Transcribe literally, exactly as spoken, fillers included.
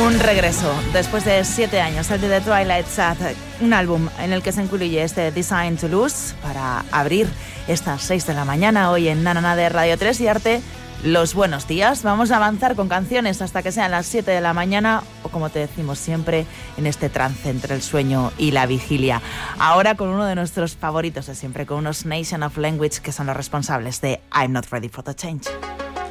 Un regreso después de siete años, el de The Twilight Sad, un álbum en el que se incluye este Design to Lose para abrir estas seis de la mañana hoy en Nanana de Radio tres y darte los buenos días. Vamos a avanzar con canciones hasta que sean las siete de la mañana o, como te decimos siempre, en este trance entre el sueño y la vigilia. Ahora con uno de nuestros favoritos de siempre, con unos Nation of Language que son los responsables de I'm Not Ready for the Change.